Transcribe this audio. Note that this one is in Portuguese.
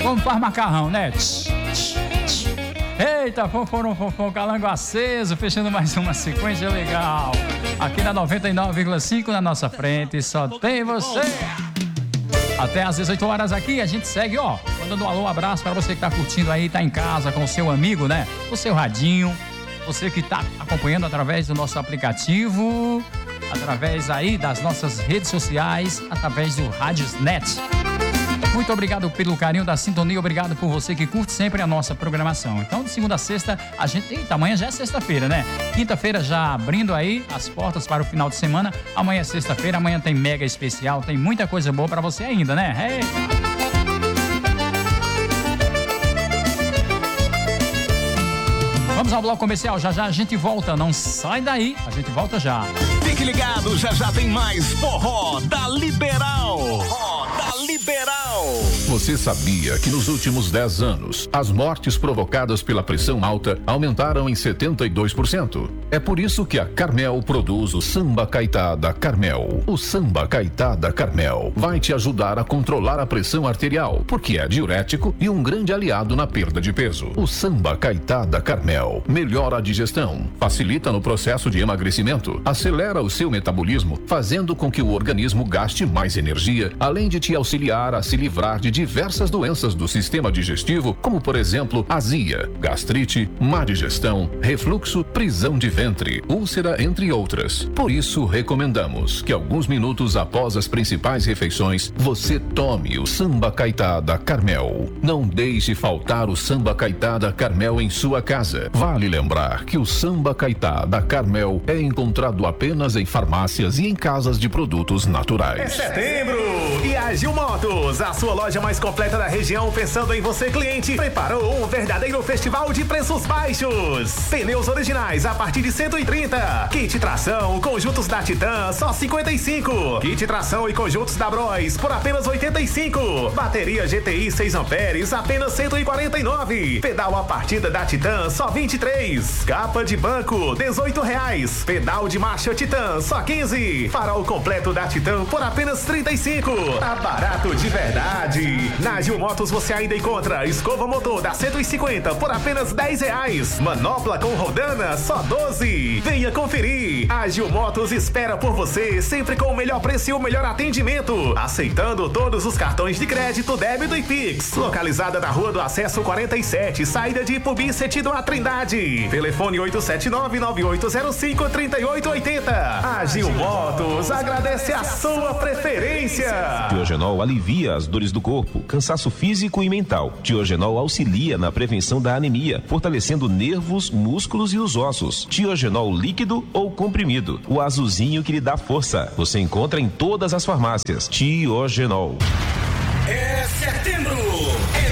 Como faz macarrão, né? Eita, fofão, calango aceso, fechando mais uma sequência legal. Aqui na 99,5 na nossa frente, só tem você. Até às 18 horas aqui, a gente segue, ó, mandando um alô, um abraço para você que tá curtindo aí, tá em casa com o seu amigo, né? O seu radinho, você que tá acompanhando através do nosso aplicativo, através aí das nossas redes sociais, através do Radiosnet. Muito obrigado pelo carinho da sintonia, obrigado por você que curte sempre a nossa programação. Então, de segunda a sexta, a gente... Eita, amanhã já é sexta-feira, né? Quinta-feira já abrindo aí as portas para o final de semana. Amanhã é sexta-feira, amanhã tem mega especial, tem muita coisa boa para você ainda, né? Eita! Vamos ao bloco comercial, já a gente volta, não sai daí, a gente volta já. Fique ligado, já tem mais Forró da Liberal. Forró da Liberal. Você sabia que nos últimos 10 anos, as mortes provocadas pela pressão alta aumentaram em 72%? É por isso que a Carmel produz o Samba Caetá da Carmel. O Samba Caetá da Carmel vai te ajudar a controlar a pressão arterial, porque é diurético e um grande aliado na perda de peso. O Samba Caetá da Carmel melhora a digestão, facilita no processo de emagrecimento, acelera o seu metabolismo, fazendo com que o organismo gaste mais energia, além de te auxiliar a se livrar de diversas doenças do sistema digestivo, como por exemplo, azia, gastrite, má digestão, refluxo, prisão de ventre, úlcera, entre outras. Por isso, recomendamos que alguns minutos após as principais refeições, você tome o Samba Caetá da Carmel. Não deixe faltar o Samba Caetá da Carmel em sua casa. Vale lembrar que o Samba Caetá da Carmel é encontrado apenas em farmácias e em casas de produtos naturais. É setembro e a Gil Motos, a sua loja mais completa da região, pensando em você, cliente, preparou um verdadeiro festival de preços baixos. Pneus originais a partir de 130. Kit tração, conjuntos da Titan, só 55. Kit tração e conjuntos da Bros por apenas 85. Bateria GTI 6 amperes, apenas 149. Pedal a partida da Titan, só 23. Capa de banco, R$18. Pedal de marcha Titan, só 15. Farol completo da Titan por apenas 35. Tá barato de verdade. Na Gil Motos você ainda encontra escova motor da 150 por apenas R$10. Manopla com rodana, só 12. Venha conferir. A Gil Motos espera por você, sempre com o melhor preço e o melhor atendimento. Aceitando todos os cartões de crédito, débito e Pix. Localizada na Rua do Acesso 47, saída de Ipubi, sentido a Trindade. Telefone 879-9805-3880. A Gil Motos agradece a sua preferência. Diogenol alivia as dores do corpo, cansaço físico e mental. Diogenol auxilia na prevenção da anemia, fortalecendo nervos, músculos e os ossos. Diogenol líquido ou comprimido, o azulzinho que lhe dá força. Você encontra em todas as farmácias. Diogenol. É setembro, é